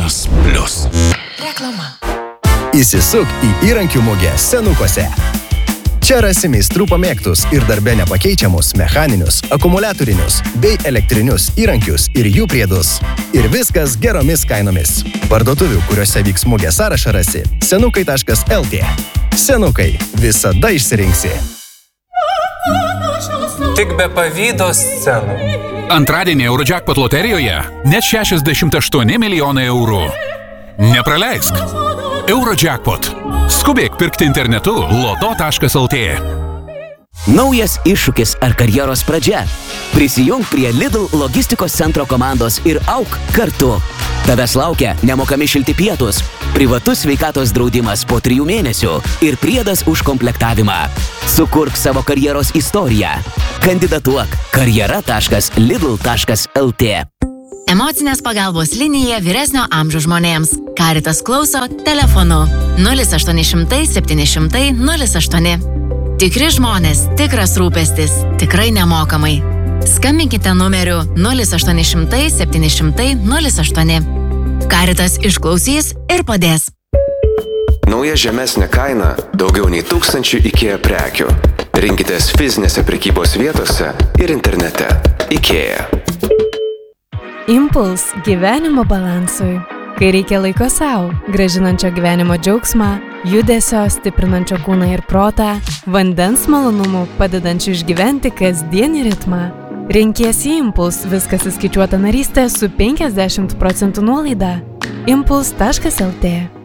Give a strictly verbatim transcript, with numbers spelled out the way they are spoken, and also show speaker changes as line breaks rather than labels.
Vienas plius.
Reklama.
Įsisuk į įrankių mugę Senukose. Čia rasi meistrų pamėgtus ir darbe nepakeičiamus mechaninius, akumuliatorinius bei elektrinius įrankius ir jų priedus. Ir viskas geromis kainomis. Parduotuvių, kuriuose vyks mugė sąrašą rasi senukai taškas lt. Senukai. Visada išsirinksi.
Tik be pavydo scenų.
Antradienį Eurojackpot loterijoje net šešiasdešimt aštuoni milijonai eurų. Nepraleisk. Eurojackpot. Skubėk pirkti internetu loto taškas lt.
Naujas iššūkis ar karjeros pradžia. Prisijung prie Lidl logistikos centro komandos ir auk kartu. Tavęs laukia nemokami šilti pietus, privatus sveikatos draudimas po trijų mėnesių ir priedas už komplektavimą. Sukurk savo karjeros istoriją. Kandidatuok karjera taškas lidl taškas lt.
Emocinės pagalbos linija vyresnio amžiaus žmonėms. Caritas klauso telefonu nulis aštuoni šimtai septyni šimtai nulis aštuoni. Tikri žmonės, tikras rūpestis, tikrai nemokamai. Skambinkite numeriu nulis aštuoni šimtai septyni šimtai nulis aštuoni. Caritas išklausys ir padės.
Nauja žemesnė kaina daugiau nei tūkstančių IKEA prekių. Rinkitės fizinėse prekybos vietose ir internete. IKEA.
Impuls gyvenimo balansui. Kai reikia laiko savo, gražinančio gyvenimo džiaugsmą, judesio, stiprinančio kūną ir protą, vandens malonumų, padedančių išgyventi kasdienį ritmą. Renkiesi Impuls, viskas įskaičiuota narystė su penkiasdešimt procentų nuolaida. impuls taškas lt.